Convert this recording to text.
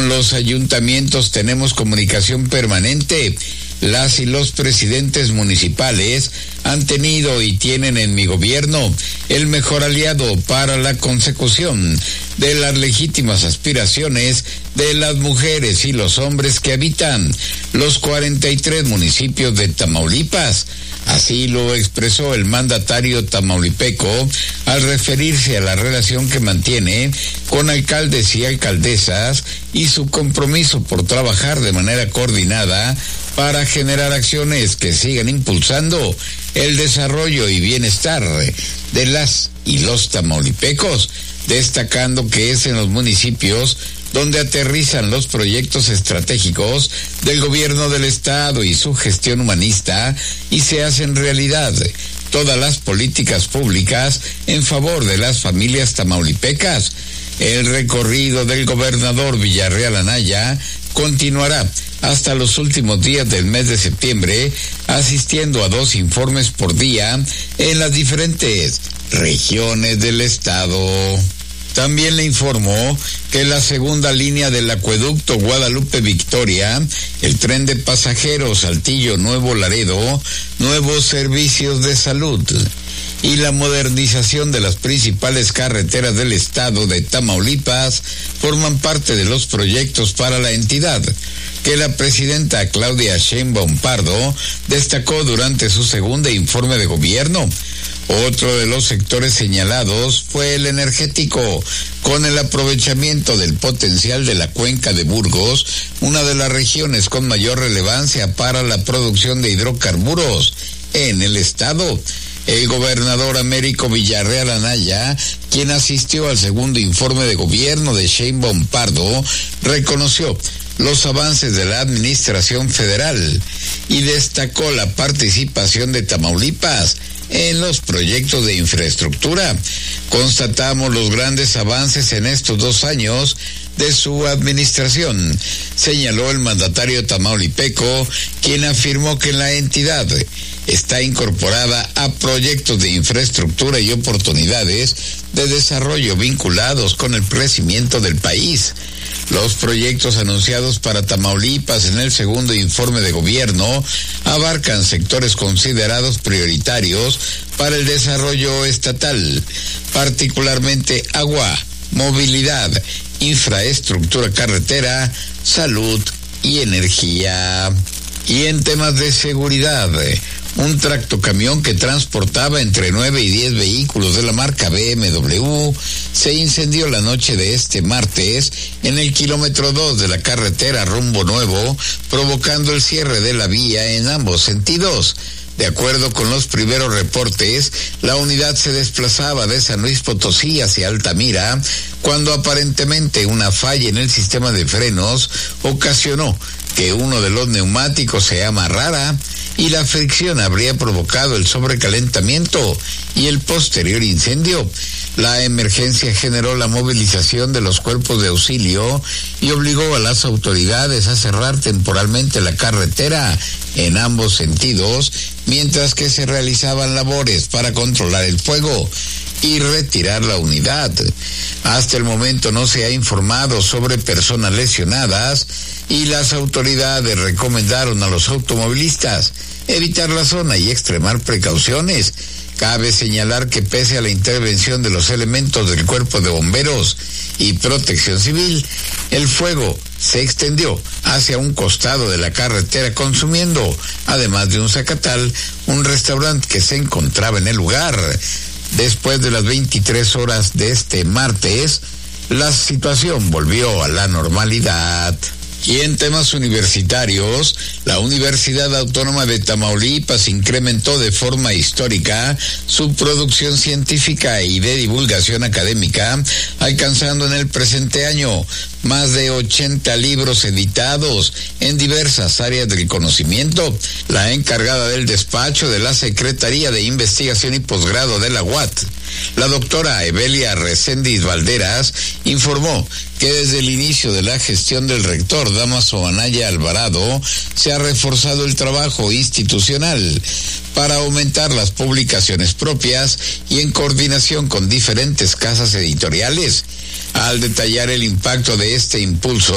Con los ayuntamientos tenemos comunicación permanente. Las y los presidentes municipales han tenido y tienen en mi gobierno el mejor aliado para la consecución de las legítimas aspiraciones de las mujeres y los hombres que habitan los 43 municipios de Tamaulipas. Así lo expresó el mandatario tamaulipeco al referirse a la relación que mantiene con alcaldes y alcaldesas y su compromiso por trabajar de manera coordinada para generar acciones que sigan impulsando el desarrollo y bienestar de las y los tamaulipecos, destacando que es en los municipios donde aterrizan los proyectos estratégicos del gobierno del estado y su gestión humanista y se hacen realidad todas las políticas públicas en favor de las familias tamaulipecas. El recorrido del gobernador Villarreal Anaya continuará hasta los últimos días del mes de septiembre, asistiendo a 2 informes por día en las diferentes regiones del estado. También le informó que la segunda línea del acueducto Guadalupe Victoria, el tren de pasajeros Saltillo Nuevo Laredo, nuevos servicios de salud y la modernización de las principales carreteras del estado de Tamaulipas forman parte de los proyectos para la entidad, que la presidenta Claudia Sheinbaum Pardo destacó durante su segundo informe de gobierno. Otro de los sectores señalados fue el energético, con el aprovechamiento del potencial de la cuenca de Burgos, una de las regiones con mayor relevancia para la producción de hidrocarburos en el estado. El gobernador Américo Villarreal Anaya, quien asistió al segundo informe de gobierno de Sheinbaum Pardo, reconoció los avances de la administración federal y destacó la participación de Tamaulipas en los proyectos de infraestructura. Constatamos los grandes avances en estos 2 años de su administración, señaló el mandatario tamaulipeco, quien afirmó que la entidad está incorporada a proyectos de infraestructura y oportunidades de desarrollo vinculados con el crecimiento del país. Los proyectos anunciados para Tamaulipas en el segundo informe de gobierno abarcan sectores considerados prioritarios para el desarrollo estatal, particularmente agua, movilidad, infraestructura carretera, salud y energía. Y en temas de seguridad, un tractocamión que transportaba entre 9 y 10 vehículos de la marca BMW se incendió la noche de este martes en el kilómetro 2 de la carretera rumbo Nuevo, provocando el cierre de la vía en ambos sentidos. De acuerdo con los primeros reportes, la unidad se desplazaba de San Luis Potosí hacia Altamira, cuando aparentemente una falla en el sistema de frenos ocasionó que uno de los neumáticos se amarrara y la fricción habría provocado el sobrecalentamiento y el posterior incendio. La emergencia generó la movilización de los cuerpos de auxilio y obligó a las autoridades a cerrar temporalmente la carretera en ambos sentidos, mientras que se realizaban labores para controlar el fuego y retirar la unidad. Hasta el momento no se ha informado sobre personas lesionadas y las autoridades recomendaron a los automovilistas evitar la zona y extremar precauciones. Cabe señalar que pese a la intervención de los elementos del Cuerpo de Bomberos y Protección Civil, el fuego se extendió hacia un costado de la carretera, consumiendo, además de un zacatal, un restaurante que se encontraba en el lugar. Después de las 23 horas de este martes, la situación volvió a la normalidad. Y en temas universitarios, la Universidad Autónoma de Tamaulipas incrementó de forma histórica su producción científica y de divulgación académica, alcanzando en el presente año más de 80 libros editados en diversas áreas del conocimiento. La encargada del despacho de la Secretaría de Investigación y Posgrado de la UAT, la doctora Evelia Reséndiz Valderas, informó que desde el inicio de la gestión del rector Dámaso Anaya Alvarado se ha reforzado el trabajo institucional para aumentar las publicaciones propias y en coordinación con diferentes casas editoriales. Al detallar el impacto de este impulso,